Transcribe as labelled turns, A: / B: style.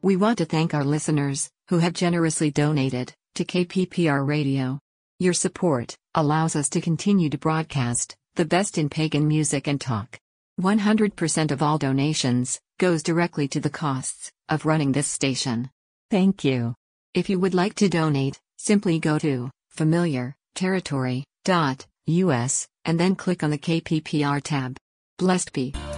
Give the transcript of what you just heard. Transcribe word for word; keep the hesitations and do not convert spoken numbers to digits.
A: We want to thank our listeners, who have generously donated to K P P R Radio. Your support allows us to continue to broadcast the best in pagan music and talk. one hundred percent of all donations goes directly to the costs of running this station. Thank you. If you would like to donate, simply go to familiar territory dot U S and then click on the K P P R tab. Blessed be.